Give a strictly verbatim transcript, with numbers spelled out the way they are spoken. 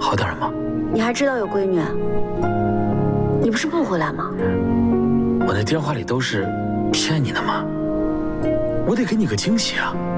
好点了吗？ 你还知道有闺女？你不是不回来吗？ 我那电话里都是骗你的吗？我得给你个惊喜啊！